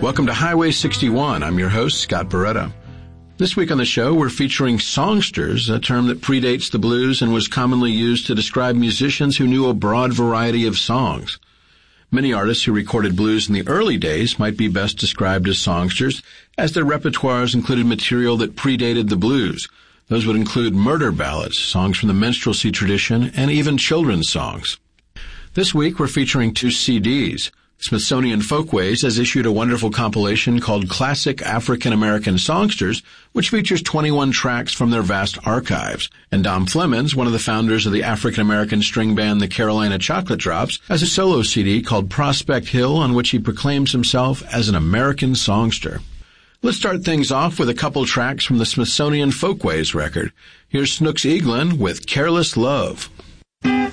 Welcome to Highway 61. I'm your host, Scott Barretta. This week on the show, we're featuring songsters, a term that predates the blues and was commonly used to describe musicians who knew a broad variety of songs. Many artists who recorded blues in the early days might be best described as songsters, as their repertoires included material that predated the blues. Those would include murder ballads, songs from the minstrelsy tradition, and even children's songs. This week, we're featuring 2 CDs. Smithsonian Folkways has issued a wonderful compilation called Classic African American Songsters, which features 21 tracks from their vast archives. And Dom Flemons, one of the founders of the African American string band the Carolina Chocolate Drops, has a solo CD called Prospect Hill, on which he proclaims himself as an American songster. Let's start things off with a couple tracks from the Smithsonian Folkways record. Here's Snooks Eaglin with Careless Love.